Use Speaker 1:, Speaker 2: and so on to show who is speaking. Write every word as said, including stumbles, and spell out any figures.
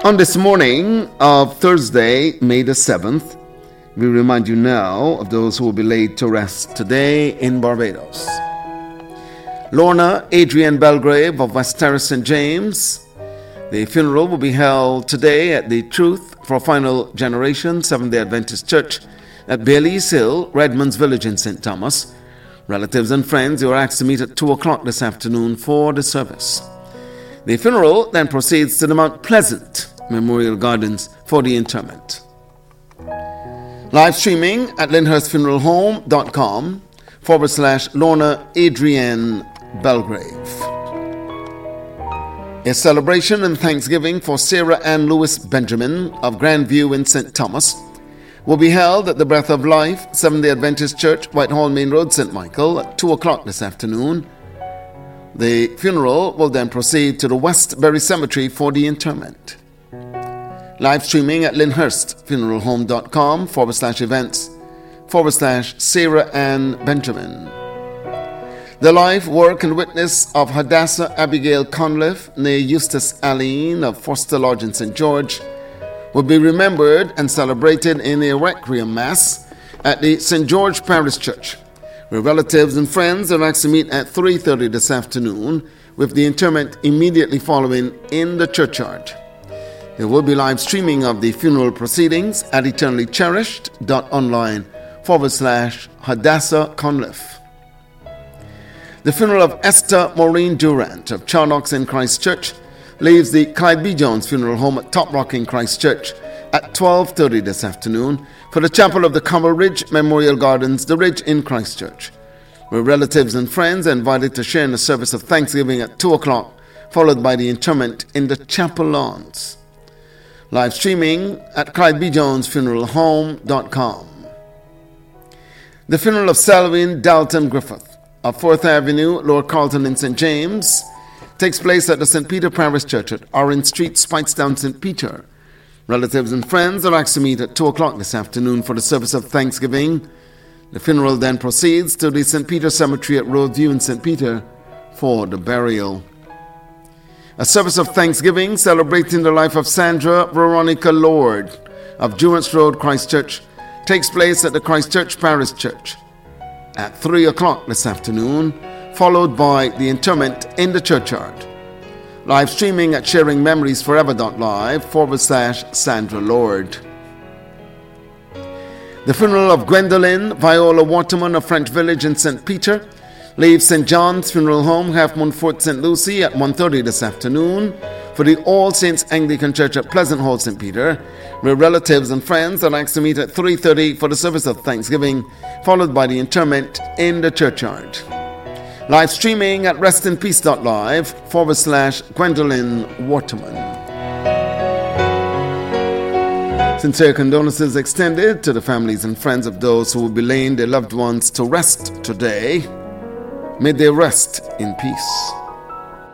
Speaker 1: On this morning of Thursday, May the seventh, we remind you now of those who will be laid to rest today in Barbados. Lorna Adrienne Belgrave of West Terrace Saint James. The funeral will be held today at the Truth for Final Generation Seventh-day Adventist Church at Bailey's Hill, Redmonds Village in Saint Thomas. Relatives and friends, you are asked to meet at two o'clock this afternoon for the service. The funeral then proceeds to the Mount Pleasant Memorial Gardens for the interment. Live streaming at lyndhurstfuneralhome.com forward slash Lorna Adrienne Belgrave. A celebration and thanksgiving for Sarah Ann Lewis Benjamin of Grandview in Saint Thomas will be held at the Breath of Life, Seventh-day Adventist Church, Whitehall Main Road, Saint Michael, at two o'clock this afternoon. The funeral will then proceed to the Westbury Cemetery for the interment. Live streaming at lyndhurstfuneralhome.com forward slash events forward slash Sarah Ann Benjamin. The life, work, and witness of Hadassah Abigail Conliffe, née Eustace Aline of Foster Lodge in Saint George, will be remembered and celebrated in a Requiem Mass at the Saint George Parish Church, where relatives and friends are asked to meet at three thirty this afternoon, with the interment immediately following in the churchyard. There will be live streaming of the funeral proceedings at eternallycherished.online forward slash Hadassah Conliffe. The funeral of Esther Maureen Durant of Charnox in Christchurch leaves the Clyde B. Jones Funeral Home at Top Rock in Christchurch at twelve thirty this afternoon for the chapel of the Common Ridge Memorial Gardens, The Ridge in Christchurch, where relatives and friends are invited to share in the service of Thanksgiving at two o'clock, followed by the interment in the chapel lawns. Live streaming at Clyde B. Jones Funeral Home dot com. The funeral of Selwyn Dalton Griffith of fourth Avenue, Lower Carlton in Saint James takes place at the Saint Peter Parish Church at Orange Street, Speightstown, Saint Peter. Relatives and friends are asked to meet at two o'clock this afternoon for the service of Thanksgiving. The funeral then proceeds to the Saint Peter Cemetery at Roadview in Saint Peter for the burial. A service of Thanksgiving celebrating the life of Sandra Veronica Lord of Durance Road, Christchurch, takes place at the Christchurch Parish Church at three o'clock this afternoon, followed by the interment in the churchyard. Live streaming at sharingmemoriesforever.live forward slash Sandra Lord. The funeral of Gwendolyn Viola Waterman of French Village in Saint Peter leaves Saint John's Funeral Home, Half Moon Fort, Saint Lucie at one thirty this afternoon for the All Saints Anglican Church at Pleasant Hall, Saint Peter, where relatives and friends are asked to meet at three thirty for the service of Thanksgiving, followed by the interment in the churchyard. Live streaming at restinpeace.live forward slash Gwendolyn Waterman. Sincere condolences extended to the families and friends of those who will be laying their loved ones to rest today. May they rest in peace.